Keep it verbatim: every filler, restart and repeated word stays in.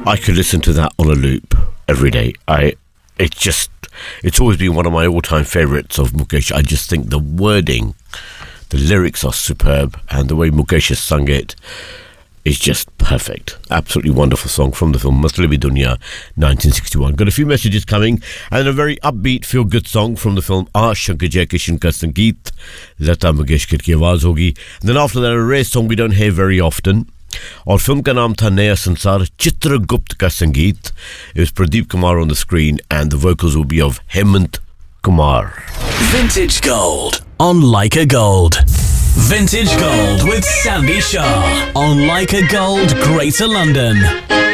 I could listen to that on a loop every day. I, it's just, it's always been one of my all-time favourites of Mukesh. I just think the wording, the lyrics are superb, and the way Mukesh has sung it is just perfect. Absolutely wonderful song from the film Matlabi Dunya, nineteen sixty-one. Got a few messages coming, and a very upbeat, feel-good song from the film Aa Shankar Jaikishan Ka Sangeet, Lata Mangeshkar ki awaaz hogi. And then after that, a rare song we don't hear very often. और film का नाम था नया संसार, चित्रगुप्त का संगीत. It was Pradeep Kumar on the screen, and the vocals will be of Hemant Kumar. Vintage Gold on Leica Gold. Vintage Gold with Sandy Shah on Leica Gold, Greater London.